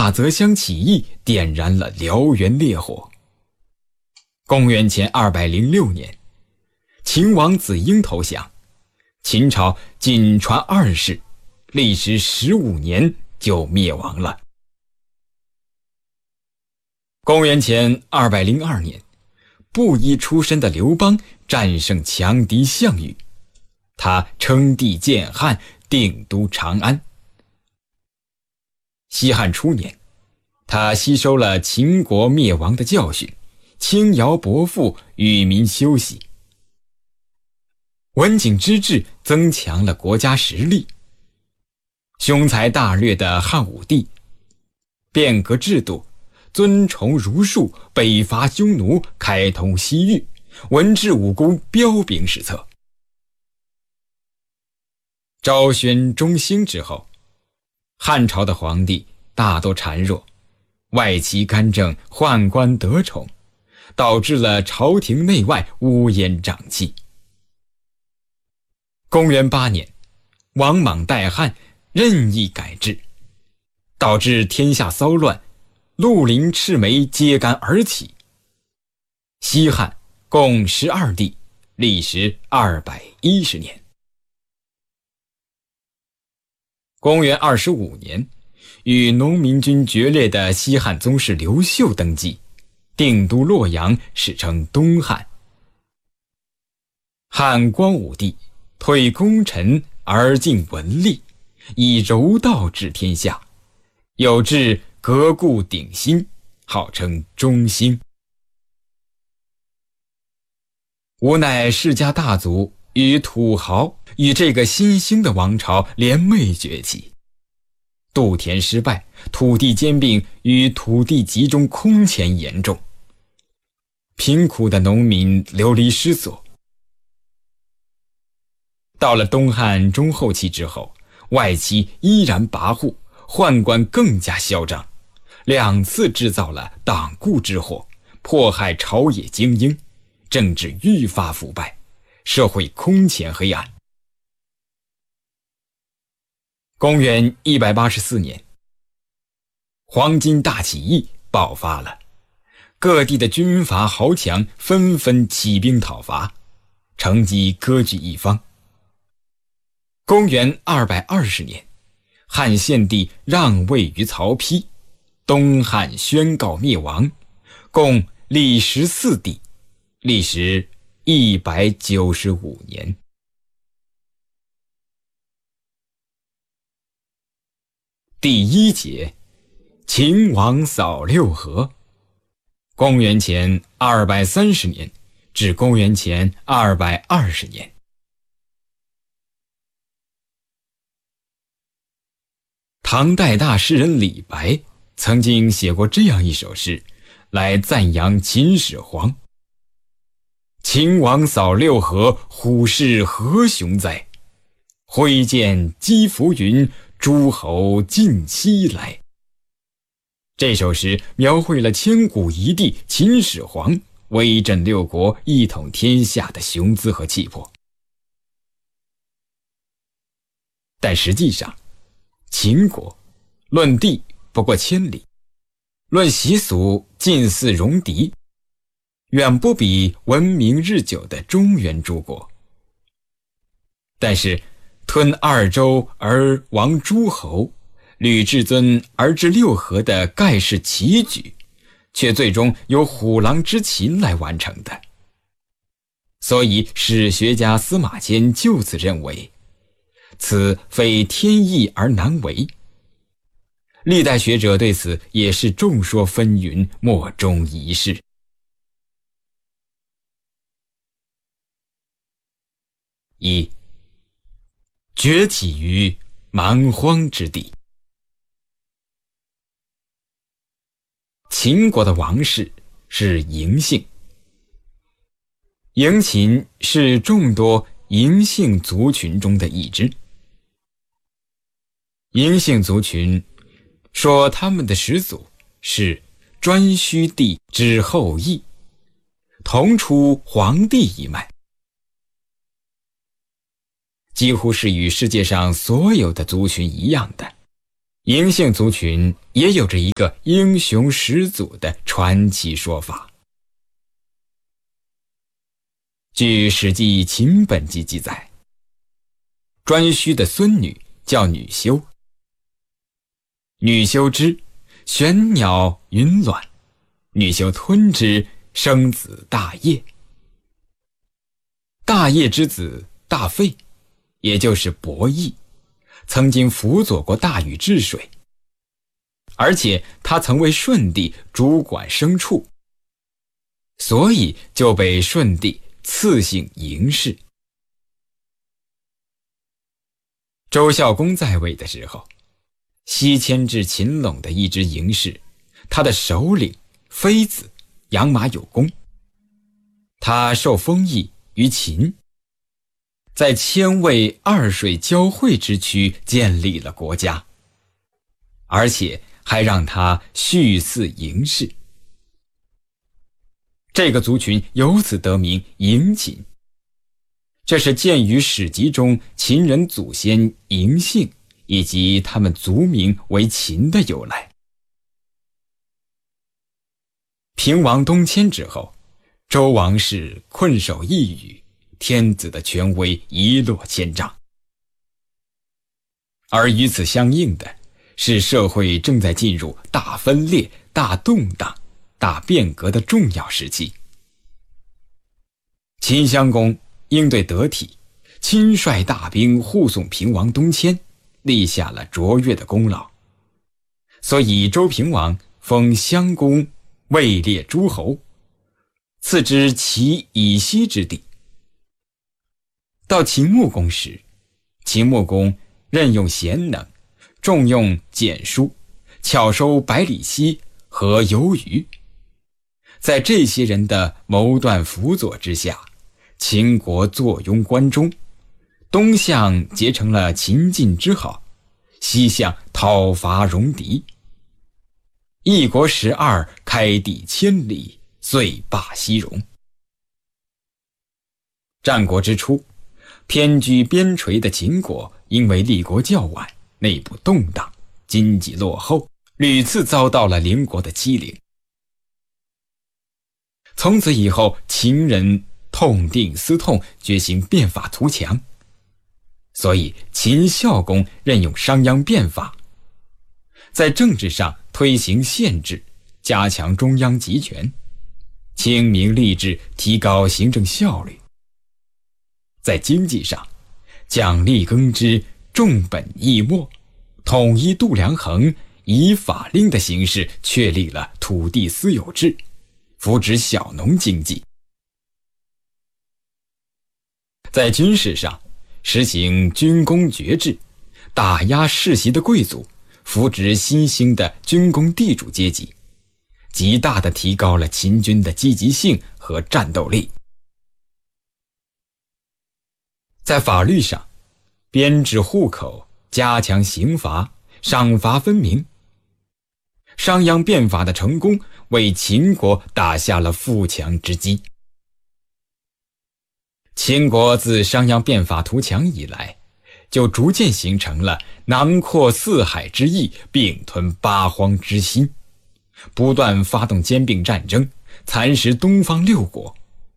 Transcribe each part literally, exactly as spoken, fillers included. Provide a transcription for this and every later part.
大泽乡起义点燃了燎原烈火。公元前二百零六年，秦王子婴投降，秦朝仅传二世，历时十五年就灭亡了。公元前二百零二年，布衣出身的刘邦战胜强敌项羽，他称帝建汉，定都长安。西汉初年，他吸收了秦国灭亡的教训，轻徭薄赋，与民休息。文景之治增强了国家实力。雄才大略的汉武帝变革制度，尊崇儒术，北伐匈奴，开通西域，文治武功彪炳史册。昭宣中兴之后，汉朝的皇帝大都孱弱，外戚干政，宦官得宠，导致了朝廷内外乌烟瘴气。公元八年，王莽代汉，任意改制，导致天下骚乱，绿林赤眉揭竿而起。西汉共十二帝，历时二百一十年。公元二十五年，与农民军决裂的西汉宗室刘秀登基，定都洛阳，史称东汉。汉光武帝退功臣而进文吏，以柔道治天下，有志革故鼎新，号称中兴。无奈世家大族与土豪与这个新兴的王朝联袂崛起，渡田失败，土地兼并与土地集中空前严重，贫苦的农民流离失所。到了东汉中后期之后，外戚依然跋扈，宦官更加嚣张，两次制造了党锢之祸，迫害朝野精英，政治愈发腐败，社会空前黑暗。公元一百八十四年，黄巾大起义爆发了，各地的军阀豪强纷纷起兵讨伐，乘机割据一方。公元二百二十年，汉献帝让位于曹丕，东汉宣告灭亡，共立十四帝，历时一百九十五年。第一节，秦王扫六合。公元前二百三十年至公元前二百二十年。唐代大诗人李白曾经写过这样一首诗，来赞扬秦始皇：秦王扫六合，虎视何雄哉！挥剑击浮云，诸侯尽西来。这首诗描绘了千古一帝秦始皇威震六国，一统天下的雄姿和气魄。但实际上，秦国论地不过千里，论习俗近似戎狄，远不比闻名日久的中原诸国。但是吞二周而亡诸侯，履至尊而治六合的盖世奇举，却最终由虎狼之秦来完成的。所以史学家司马迁就此认为，此非天意而难为。历代学者对此也是众说纷纭，莫衷一是。一，崛起于蛮荒之地。秦国的王室是嬴姓，嬴秦是众多嬴姓族群中的一支。嬴姓族群说他们的始祖是颛顼帝之后裔，同出黄帝一脉，几乎是与世界上所有的族群一样的。 嬴姓族群也有着一个英雄始祖的传奇说法。据《史记·秦本纪》记载，颛顼的孙女叫女修，女修之，玄鸟云卵，女修吞之，生子大业。大业之子大费，也就是伯益，曾经辅佐过大禹治水，而且他曾为舜帝主管牲畜，所以就被舜帝赐姓嬴氏。周孝公在位的时候，西迁至秦陇的一支嬴氏，他的首领妃子养马有功，他受封邑于秦，在千渭二水交汇之区建立了国家，而且还让他续嗣嬴氏。这个族群由此得名嬴秦，这是鉴于史籍中秦人祖先嬴姓以及他们族名为秦的由来。平王东迁之后，周王室困守一隅，天子的权威一落千丈。而与此相应的是，社会正在进入大分裂、大动荡、大变革的重要时期。秦襄公应对得体，亲率大兵护送平王东迁，立下了卓越的功劳，所以周平王封襄公位列诸侯，赐之其以西之地。到秦穆公时，秦穆公任用贤能，重用蹇叔，巧收百里奚和游鱼。在这些人的谋断辅佐之下，秦国坐拥关中，东向结成了秦晋之好，西向讨伐戎狄，一国十二，开地千里，遂霸西戎。战国之初，偏居边陲的秦国因为立国较晚，内部动荡，经济落后，屡次遭到了邻国的欺凌。从此以后，秦人痛定思痛，决心变法图强，所以秦孝公任用商鞅变法，在政治上推行县制，加强中央集权，清明吏治，提高行政效率。在经济上，奖励耕织，重本抑末，统一度量衡，以法令的形式确立了土地私有制，扶植小农经济。在军事上，实行军功爵制，打压世袭的贵族，扶植新兴的军工地主阶级，极大地提高了秦军的积极性和战斗力。在法律上，编制户口，加强刑罚，赏罚分明。商鞅变法的成功，为秦国打下了富强之基。秦国自商鞅变法图强以来，就逐渐形成了囊括四海之意，并吞八荒之心，不断发动兼并战争，蚕食东方六国。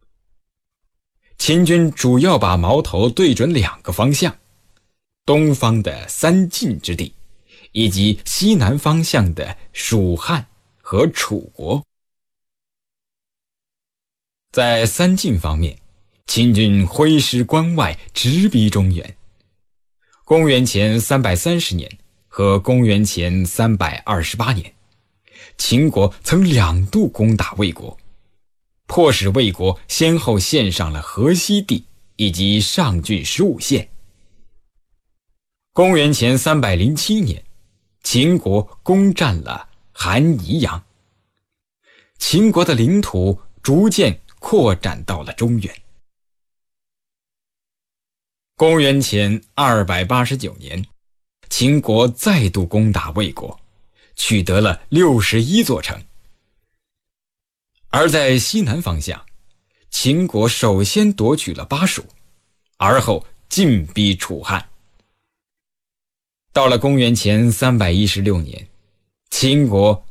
秦军主要把矛头对准两个方向，东方的三晋之地，以及西南方向的蜀汉和楚国。在三晋方面，秦军挥师关外，直逼中原。公元前三百三十年和公元前三百二十八年，秦国曾两度攻打魏国，迫使魏国先后献上了河西地以及上郡十五县。公元前三百零七年，秦国攻占了韩宜阳，秦国的领土逐渐扩展到了中原。公元前二百八十九年，秦国再度攻打魏国，取得了六十一座城。而在西南方向，秦国首先夺取了巴蜀，而后进逼楚汉。 到了公元前三百一十六年，秦国